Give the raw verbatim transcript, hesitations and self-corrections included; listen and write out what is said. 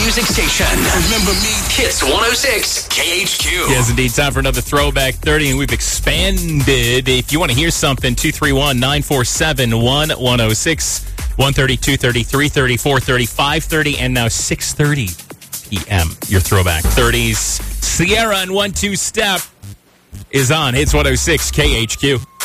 music station. Remember me? Hits one oh six K H Q. Yes, indeed. Time for another Throwback thirty, and we've expanded. If you want to hear something, two three one, nine four seven, one one oh six, one thirty, two thirty, three thirty, four thirty, five thirty, and now six thirty p.m. Your Throwback thirties. Sierra and One Two Step is on Hits one oh six K H Q.